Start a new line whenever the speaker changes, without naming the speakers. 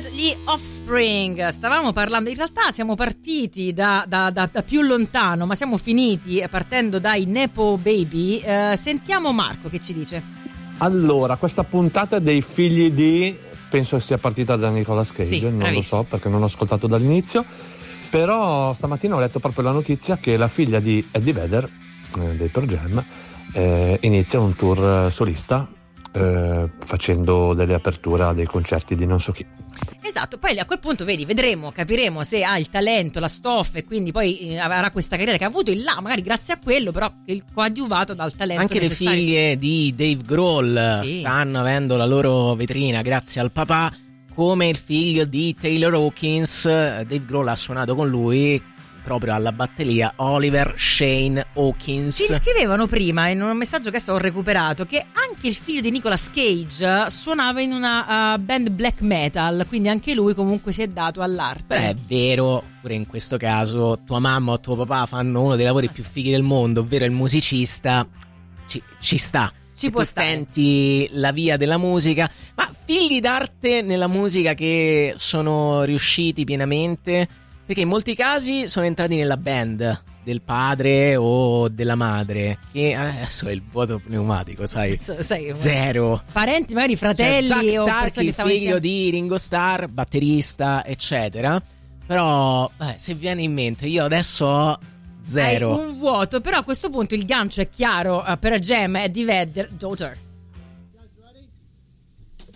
Vedder, gli Offspring. Stavamo parlando, in realtà siamo partiti da più lontano, ma siamo finiti partendo dai Nepo Baby. Sentiamo Marco che ci dice.
Allora, questa puntata dei figli di, penso sia partita da Nicolas Cage,
sì,
non
bravissimo.
lo so perché non ho ascoltato dall'inizio, però stamattina ho letto proprio la notizia che la figlia di Eddie Vedder, dei Pearl Jam, inizia un tour solista, facendo delle aperture a dei concerti di non so chi.
Esatto, poi a quel punto capiremo se ha il talento, la stoffa, e quindi poi avrà questa carriera che ha avuto in là, magari grazie a quello, però coadiuvato dal talento
anche
necessario.
Le figlie di Dave Grohl
sì,
stanno avendo la loro vetrina grazie al papà, come il figlio di Taylor Hawkins. Dave Grohl ha suonato con lui proprio alla batteria, Oliver Shane Hawkins.
Ci scrivevano prima in un messaggio che adesso ho recuperato che anche il figlio di Nicolas Cage suonava in una band black metal, quindi anche lui comunque si è dato all'arte.
Beh, è vero, pure in questo caso tua mamma o tuo papà fanno uno dei lavori più fighi del mondo, ovvero il musicista. Ci sta.
Ci può stare.
Tenti la via della musica, ma figli d'arte nella musica che sono riusciti pienamente, perché in molti casi sono entrati nella band del padre o della madre, che adesso è il vuoto pneumatico, sai zero.
Parenti, magari fratelli,
Zack
o
Stark,
persone che
il
stavano
figlio
insieme.
di Ringo Starr, batterista, eccetera. Però se viene in mente, io adesso ho zero.
Hai un vuoto, però a questo punto il gancio è chiaro. Per Jam, Eddie Vedder, Daughter.